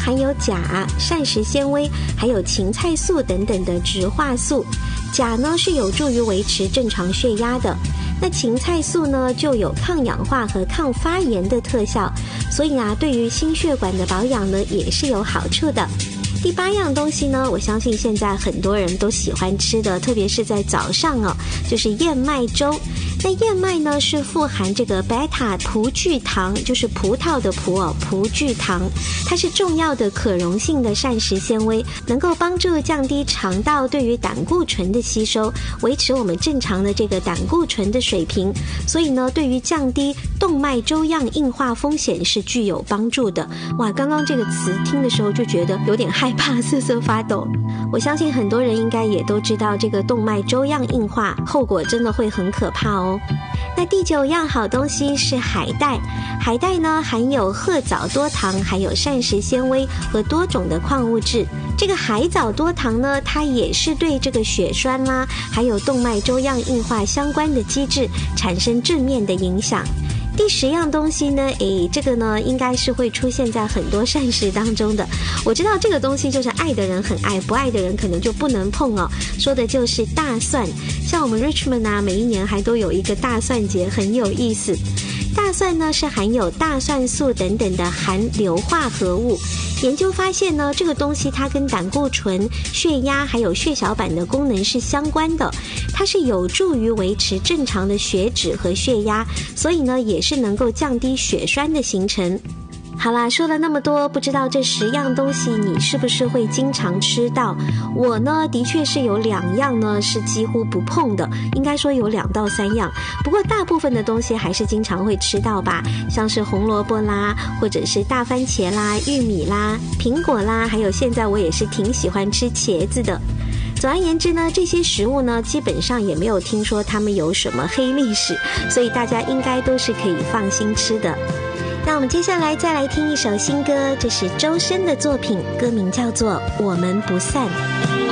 含有钾、膳食纤维，还有芹菜素等等的植化素。钾呢是有助于维持正常血压的，那芹菜素呢就有抗氧化和抗发炎的特效，所以对于心血管的保养呢也是有好处的。第8样东西呢，我相信现在很多人都喜欢吃的，特别是在早上就是燕麦粥。那燕麦呢是富含这个贝塔葡聚糖，就是葡萄的葡聚糖，它是重要的可溶性的膳食纤维，能够帮助降低肠道对于胆固醇的吸收，维持我们正常的这个胆固醇的水平，所以呢对于降低动脉粥样硬化风险是具有帮助的。哇，刚刚这个词听的时候就觉得有点害怕，瑟瑟发抖。我相信很多人应该也都知道，这个动脉粥样硬化后果真的会很可怕哦。那第9样好东西是海带。海带呢含有褐藻多糖，还有膳食纤维和多种的矿物质。这个海藻多糖呢，它也是对这个血栓啦，还有动脉粥样硬化相关的机制产生正面的影响。第10样东西呢，这个呢应该是会出现在很多膳食当中的。我知道这个东西就是爱的人很爱，不爱的人可能就不能碰哦。说的就是大蒜，像我们 Richmond 每一年还都有一个大蒜节，很有意思。大蒜呢是含有大蒜素等等的含硫化合物。研究发现呢，这个东西它跟胆固醇、血压还有血小板的功能是相关的，它是有助于维持正常的血脂和血压，所以呢也是能够降低血栓的形成。好啦，说了那么多，不知道这10样东西你是不是会经常吃到？我呢的确是有2样呢是几乎不碰的，应该说有2到3样，不过大部分的东西还是经常会吃到吧，像是红萝卜啦，或者是大番茄啦、玉米啦、苹果啦，还有现在我也是挺喜欢吃茄子的。总而言之呢，这些食物呢基本上也没有听说它们有什么黑历史，所以大家应该都是可以放心吃的。那我们接下来再来听一首新歌，这是周深的作品，歌名叫做《我们不散》。